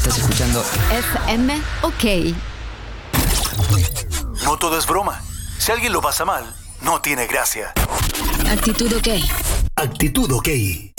Estás escuchando FM OK. No todo es broma. Si alguien lo pasa mal, no tiene gracia. Actitud OK. Actitud OK.